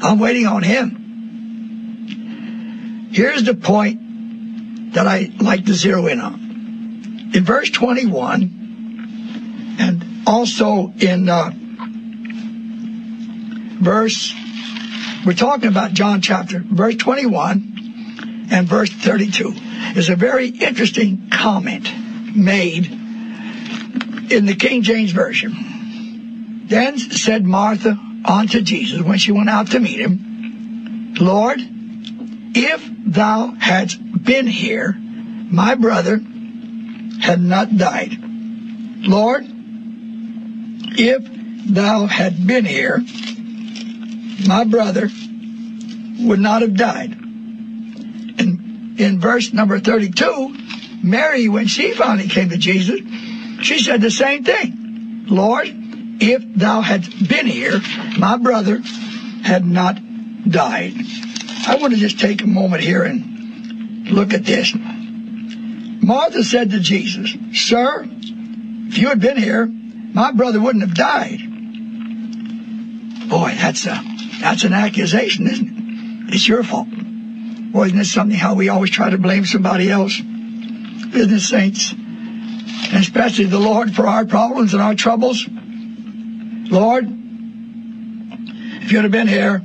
I'm waiting on him. Here's the point that I like to zero in on. In verse 21, and also in we're talking about John chapter, verse 21 and verse 32, is a very interesting comment made in the King James Version. Then said Martha unto Jesus, when she went out to meet him, Lord, if thou hadst been here, my brother had not died. Lord, if thou had been here, my brother would not have died. And in verse number 32, Mary, when she finally came to Jesus, she said the same thing. Lord, if thou hadst been here, my brother had not died. I want to just take a moment here and look at this. Martha said to Jesus, Sir, if you had been here, my brother wouldn't have died. Boy, that's an accusation, isn't it? It's your fault. Boy, isn't this something how we always try to blame somebody else? Isn't it, saints? And especially the Lord for our problems and our troubles. Lord, if you'd have been here.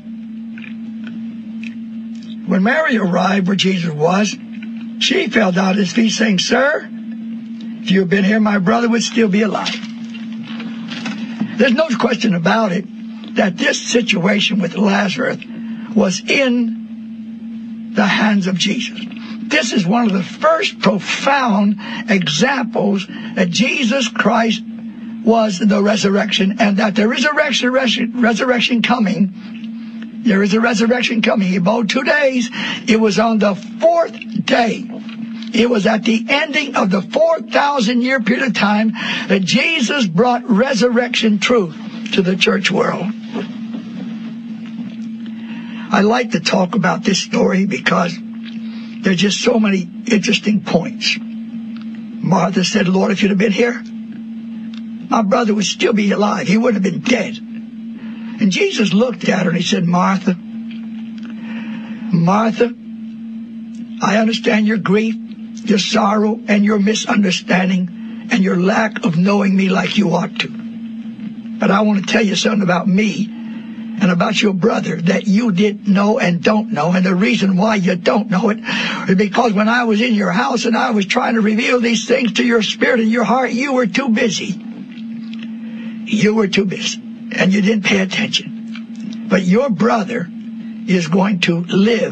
When Mary arrived where Jesus was, she fell down at his feet saying, Sir, if you had been here, my brother would still be alive. There's no question about it that this situation with Lazarus was in the hands of Jesus. This is one of the first profound examples that Jesus Christ was the resurrection, and that there is a resurrection coming. There is a resurrection coming. About 2 days. It was on the 4th day. It was at the ending of the 4,000-year period of time that Jesus brought resurrection truth to the church world. I like to talk about this story because there's just so many interesting points. Martha said, Lord, if you'd have been here, my brother would still be alive. He wouldn't have been dead. And Jesus looked at her and he said, Martha, Martha, I understand your grief, your sorrow, and your misunderstanding, and your lack of knowing me like you ought to. But I want to tell you something about me and about your brother that you didn't know and don't know. And the reason why you don't know it is because when I was in your house and I was trying to reveal these things to your spirit and your heart, you were too busy. You were too busy. And you didn't pay attention. But your brother is going to live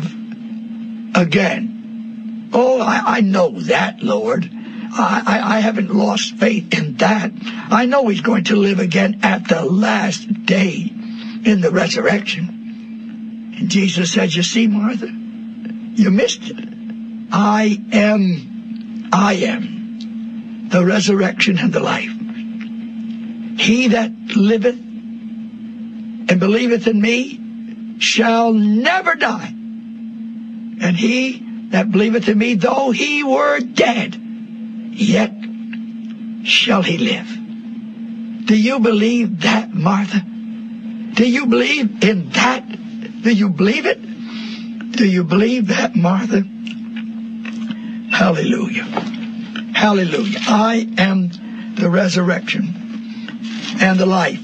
again. Oh, I know that, Lord. I haven't lost faith in that. I know he's going to live again at the last day in the resurrection. And Jesus said, you see, Martha, you missed it. I am the resurrection and the life. He that liveth and believeth in me shall never die. And he that believeth in me, though he were dead, yet shall he live. Do you believe that, Martha? Do you believe in that? Do you believe it? Do you believe that, Martha? Hallelujah. Hallelujah. I am the resurrection and the life.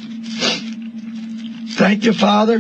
Thank you, Father.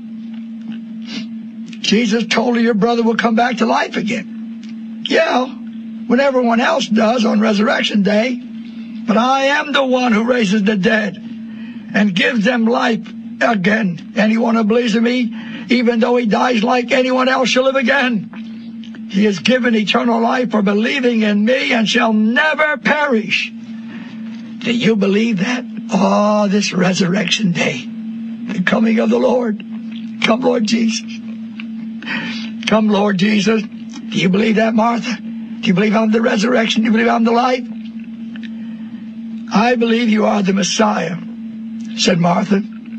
Jesus told her your brother will come back to life again. Yeah, when everyone else does on Resurrection Day. But I am the one who raises the dead and gives them life again. Anyone who believes in me, even though he dies like anyone else, shall live again. He is given eternal life for believing in me and shall never perish. Do you believe that? Oh, this Resurrection Day, the coming of the Lord. Come, Lord Jesus. Come, Lord Jesus. Do you believe that, Martha? Do you believe I'm the resurrection? Do you believe I'm the life? I believe you are the Messiah, said Martha.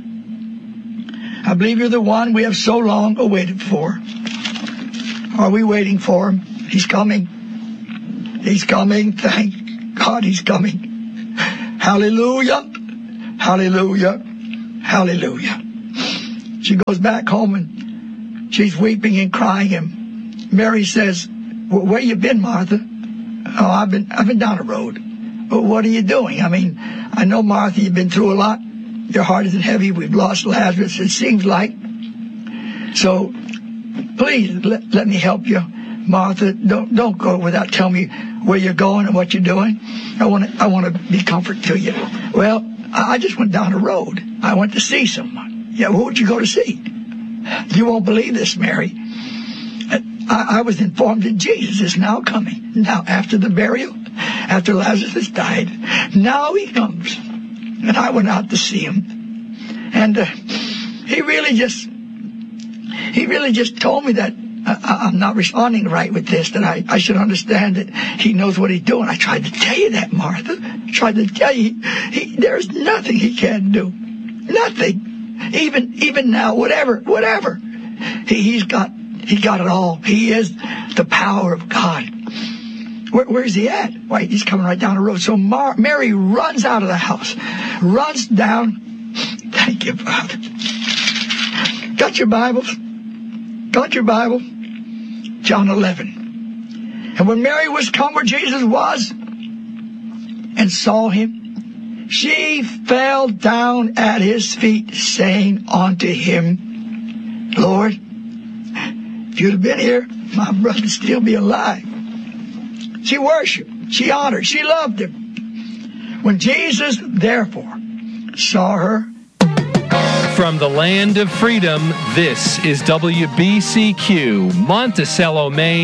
I believe you're the one we have so long awaited for. Are we waiting for him? He's coming. He's coming. Thank God he's coming. Hallelujah. Hallelujah. Hallelujah. She goes back home and she's weeping and crying. And Mary says, where you been, Martha? Oh, I've been down the road. But what are you doing? I mean, I know, Martha, you've been through a lot. Your heart isn't heavy. We've lost Lazarus, it seems like. So please let me help you. Martha, don't go without telling me where you're going and what you're doing. I want to be comfort to you. Well, I just went down the road. I went to see someone. Yeah, who would you go to see? You won't believe this, Mary. I was informed that Jesus is now coming. Now, after the burial, after Lazarus has died, now he comes. And I went out to see him. And he really just told me that I'm not responding right with this, that I should understand that he knows what he's doing. I tried to tell you that, Martha. I tried to tell you, there's nothing he can't do. Nothing. Even now, whatever. He got it all. He is the power of God. Where's he at? Why, he's coming right down the road. So Mary runs out of the house, runs down. Thank you, Father. Got your Bibles? Got your Bible? John 11. And when Mary was come where Jesus was and saw him, she fell down at his feet, saying unto him, Lord, if you'd have been here, my brother would still be alive. She worshiped, she honored, she loved him. When Jesus, therefore, saw her. From the land of freedom, this is WBCQ, Monticello, Maine.